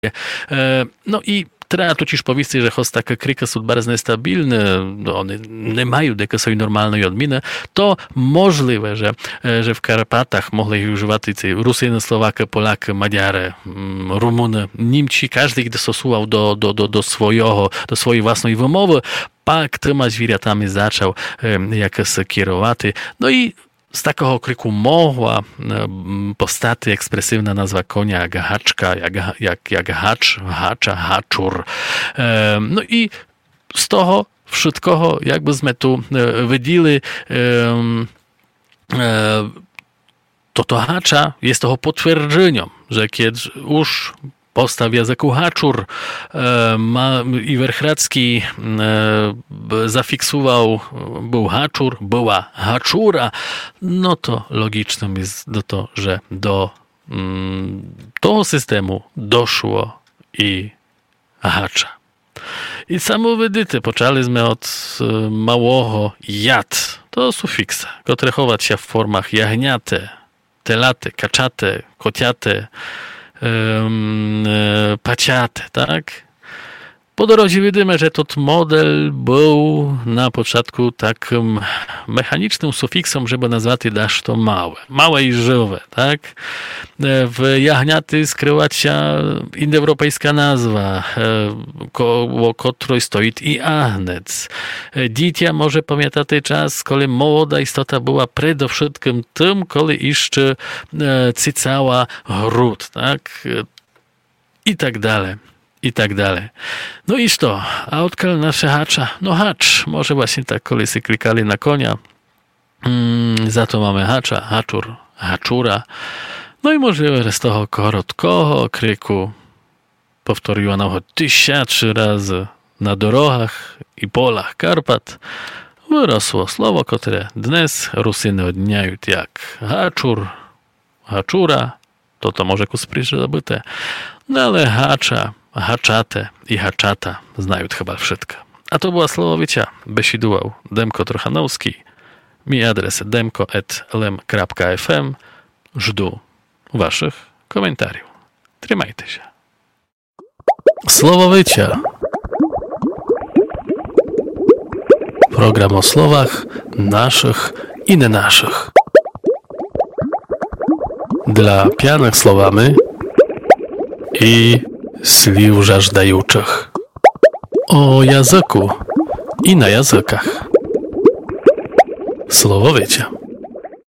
No і треба тут ж повісти, що хоч так крика судбарез нестабільне, вони не мають якоїсь нормальної одміни, то можливе, що в Карпатах могли вживати ці русини, словаки, поляки, мадяри, румуни, німці, кожен їх достосував до своєї власної вимови, пак тими звірятами почав якось керувати. Ну і z takiego kriku mogła powstać ekspresywna nazwa konia jak haczka, jak hacza, haczur. No i z toho wszystkiego jakbyśmy tu widzieli, to hacza jest toho potwierdzeniem, że kiedy już powstał języku haczur i Werchradzki zafiksował, był haczur, była haczura, no to logicznym jest to, że do tego systemu doszło i hacza. I samowydyty poczęliśmy od małego jad, to sufiksa, które chować się w formach jagniate, telate, kaczate, kociate, paciate, tak? Po drodze widzimy, że ten model był na początku takim mechanicznym sufiksem, żeby nazwać dasz to małe i żywe, tak? W jagniaty skrywa się indoeuropejska nazwa, koło której stoi i agnec. Dzitia może pamiętać czas, kiedy młoda istota była przede wszystkim tym, kiedy jeszcze cycała gród, tak? I tak dalej. I tak dalej. No i co? A odkal nasze hacza? No hacz. Może właśnie tak kolesy klikali na konia. Za to mamy hacza, haczur, haczura. No i możliwe, że z tego krótkiego kryku powtórzyła nam 1000 razy na drogach i polach Karpat wyrosło słowo, które dnes Rusiny odniają jak haczur, haczura. To może kusprysze zabyte. No ale hacza, haczate i haczata znają chyba wszystko. A to była Słowowicia. Besidułał Demko Trochanowski. Mi adres demko@lem.fm. Żdu waszych komentarzy. Trzymajcie się. Słowowicia. Program o słowach naszych i nie naszych. Dla pijanych słowami i sliw żażdajuczych. O języku i na językach. Słowowicia.